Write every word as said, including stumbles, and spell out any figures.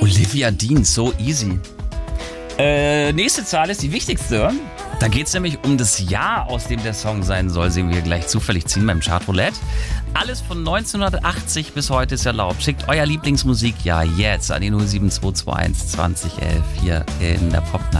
Olivia Dean, so easy. Äh, nächste Zahl ist die wichtigste. Da geht es nämlich um das Jahr, aus dem der Song sein soll. Sehen wir gleich zufällig ziehen beim Chart Roulette. Alles von neunzehnhundertachtzig bis heute ist erlaubt. Schickt euer Lieblingsmusikjahr jetzt an die null sieben zwei zwei eins zwanzig elf hier in der Pop Night.